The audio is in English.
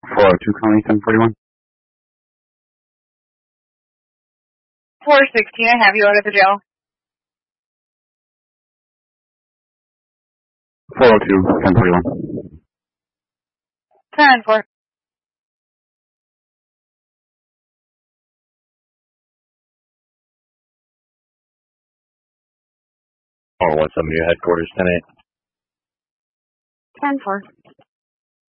402 County 1041. 416, I have you out of the jail. 402 1041. 10-4. Or what's up, your headquarters tonight? 10-4.